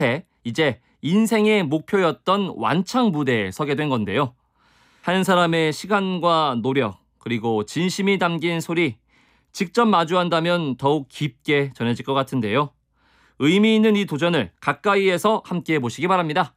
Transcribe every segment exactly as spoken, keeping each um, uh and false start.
이제 인생의 목표였던 완창 무대에 서게 된 건데요. 한 사람의 시간과 노력 그리고 진심이 담긴 소리 직접 마주한다면 더욱 깊게 전해질 것 같은데요. 의미 있는 이 도전을 가까이에서 함께 해보시기 바랍니다.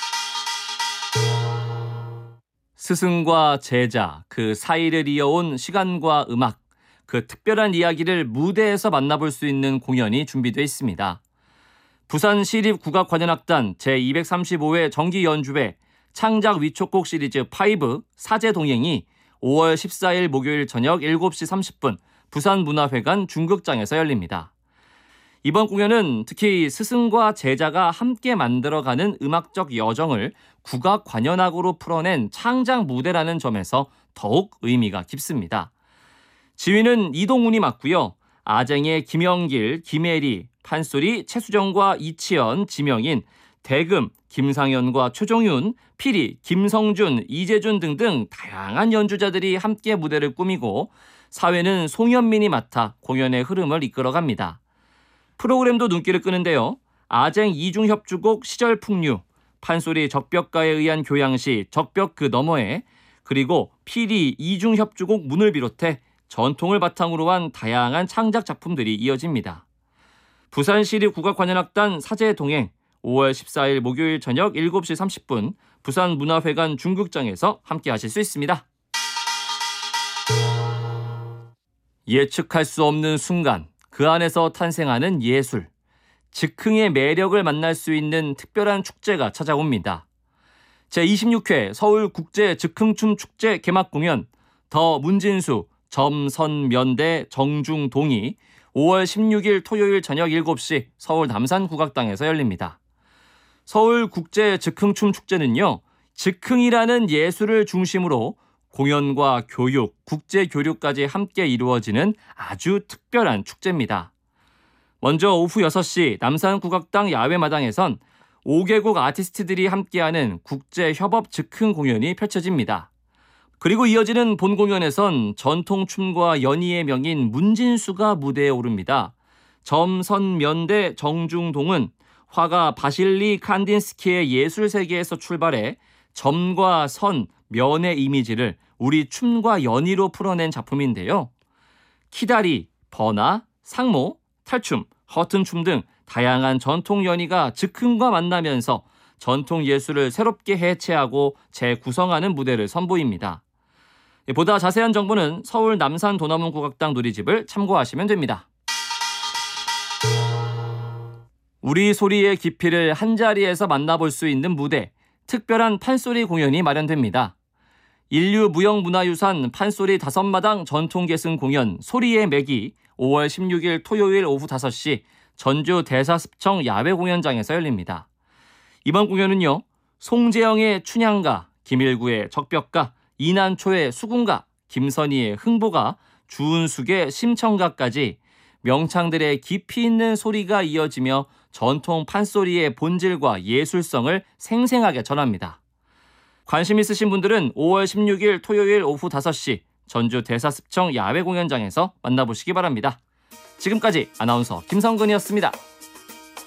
스승과 제자, 그 사이를 이어온 시간과 음악, 그 특별한 이야기를 무대에서 만나볼 수 있는 공연이 준비되어 있습니다. 부산시립국악관현악단 제이백삼십오 회 정기연주회 창작 위촉곡 시리즈 오 사제동행이 오월 십사일 목요일 저녁 일곱 시 삼십 분 부산문화회관 중극장에서 열립니다. 이번 공연은 특히 스승과 제자가 함께 만들어가는 음악적 여정을 국악관현악으로 풀어낸 창작 무대라는 점에서 더욱 의미가 깊습니다. 지휘는 이동훈이 맡고요. 아쟁의 김영길, 김혜리, 판소리, 최수정과 이치연, 지명인, 대금, 김상현과 최종윤, 피리, 김성준, 이재준 등등 다양한 연주자들이 함께 무대를 꾸미고 사회는 송현민이 맡아 공연의 흐름을 이끌어갑니다. 프로그램도 눈길을 끄는데요. 아쟁 이중협주곡 시절풍류, 판소리 적벽가에 의한 교양시 적벽 그 너머에, 그리고 피리 이중협주곡 문을 비롯해 전통을 바탕으로 한 다양한 창작 작품들이 이어집니다. 부산시립국악관현악단 사제동행 오월 십사일 목요일 저녁 일곱 시 삼십 분 부산문화회관 중극장에서 함께 하실 수 있습니다. 예측할 수 없는 순간, 그 안에서 탄생하는 예술, 즉흥의 매력을 만날 수 있는 특별한 축제가 찾아옵니다. 제이십육 회 서울국제즉흥춤축제 개막 공연 더 문진수 점선면대 정중동이 오월 십육일 토요일 저녁 일곱 시 서울 남산국악당에서 열립니다. 서울국제즉흥춤축제는요, 즉흥이라는 예술을 중심으로 공연과 교육, 국제교류까지 함께 이루어지는 아주 특별한 축제입니다. 먼저 오후 여섯 시 남산국악당 야외마당에선 오 개국 아티스트들이 함께하는 국제협업 즉흥 공연이 펼쳐집니다. 그리고 이어지는 본 공연에선 전통춤과 연희의 명인 문진수가 무대에 오릅니다. 점선면대 정중동은 화가 바실리 칸딘스키의 예술 세계에서 출발해 점과 선, 면의 이미지를 우리 춤과 연희로 풀어낸 작품인데요. 키다리, 버나, 상모, 탈춤, 허튼춤 등 다양한 전통 연희가 즉흥과 만나면서 전통 예술을 새롭게 해체하고 재구성하는 무대를 선보입니다. 보다 자세한 정보는 서울 남산 도남문국악당 누리집을 참고하시면 됩니다. 우리 소리의 깊이를 한자리에서 만나볼 수 있는 무대, 특별한 판소리 공연이 마련됩니다. 인류무형문화유산 판소리 다섯마당 전통계승 공연 소리의 맥이 오월 십육일 토요일 오후 다섯 시 전주 대사습청 야외공연장에서 열립니다. 이번 공연은요, 송재영의 춘향가, 김일구의 적벽가, 이난초의 수군가, 김선희의 흥보가, 주은숙의 심청가까지 명창들의 깊이 있는 소리가 이어지며 전통 판소리의 본질과 예술성을 생생하게 전합니다. 관심 있으신 분들은 오월 십육일 토요일 오후 다섯 시 전주 대사습청 야외공연장에서 만나보시기 바랍니다. 지금까지 아나운서 김성근이었습니다.